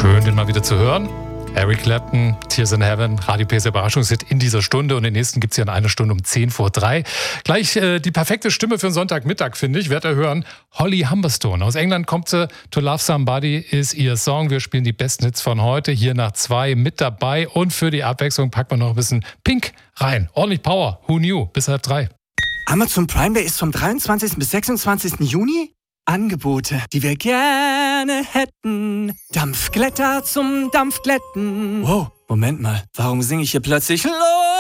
Schön, den mal wieder zu hören. Eric Clapton, Tears in Heaven, Radio PS Überraschungshit in dieser Stunde. Und den nächsten gibt es ja in einer Stunde um 10 vor 3. Gleich die perfekte Stimme für einen Sonntagmittag, finde ich. Werdet ihr hören, Holly Humberstone. Aus England kommt sie. To Love Somebody ist ihr Song. Wir spielen die besten Hits von heute. Hier nach 2 mit dabei. Und für die Abwechslung packen wir noch ein bisschen Pink rein. Ordentlich Power. Who knew? Bis 2:30. Amazon Prime Day ist vom 23. bis 26. Juni. Angebote, die wir gerne hätten. Dampfglätter zum Dampfglätten. Wow, Moment mal. Warum singe ich hier plötzlich Los?